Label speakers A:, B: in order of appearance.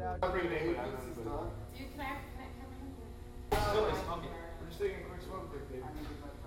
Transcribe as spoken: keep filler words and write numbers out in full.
A: I'll bring it in. I don't know.
B: Dude, can I, can I, can I?
A: Still, it's smoking. We're just taking a quick smoke break, baby.